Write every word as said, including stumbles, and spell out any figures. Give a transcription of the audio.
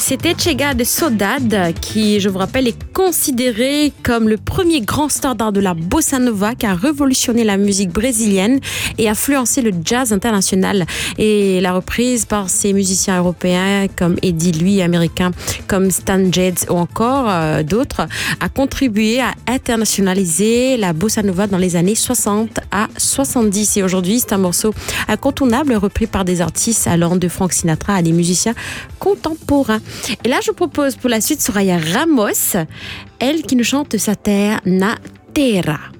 C'était Chega de Saudade qui, je vous rappelle, est considéré comme le premier grand standard de la bossa nova qui a révolutionné la musique brésilienne et influencé le jazz international. Et la reprise par ses musiciens européens comme Eddie Louis, américain comme Stan Getz ou encore euh, d'autres a contribué à internationaliser la bossa nova dans les années soixante à soixante-dix. Et aujourd'hui, c'est un morceau incontournable repris par des artistes allant de Frank Sinatra à des musiciens contemporains. Et là, je propose pour la suite Soraya Ramos, elle qui nous chante sa terre, Na Terra.